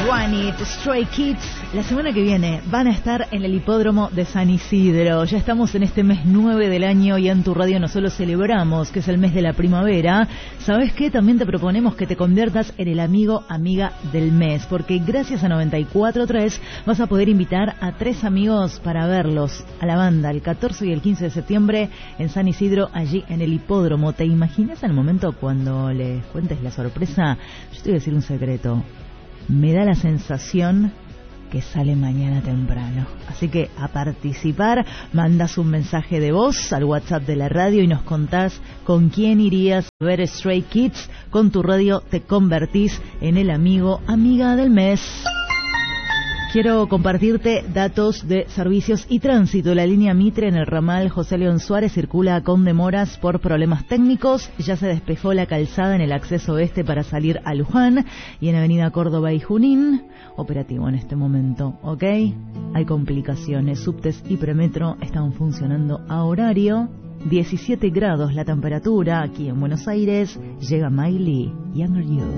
Want It, Stray Kids, la semana que viene van a estar en el hipódromo de San Isidro. Ya estamos en este mes 9 del año y en tu radio no solo celebramos que es el mes de la primavera, ¿sabes qué? También te proponemos que te conviertas en el amigo, amiga del mes, porque gracias a 94.3 vas a poder invitar a 3 amigos para verlos a la banda el 14 y el 15 de septiembre en San Isidro, allí en el hipódromo. ¿Te imaginas al momento cuando les cuentes la sorpresa? Yo te voy a decir un secreto. Me da la sensación que sale mañana temprano. Así que a participar, mandas un mensaje de voz al WhatsApp de la radio y nos contás con quién irías a ver Stray Kids. Con tu radio te convertís en el amigo, amiga del mes. Quiero compartirte datos de servicios y tránsito. La línea Mitre en el ramal José León Suárez circula con demoras por problemas técnicos. Ya se despejó la calzada en el acceso oeste para salir a Luján. Y en Avenida Córdoba y Junín, operativo en este momento, ¿ok? Hay complicaciones. Subtes y Premetro están funcionando a horario. 17 grados la temperatura aquí en Buenos Aires. Llega Miley, Younger You.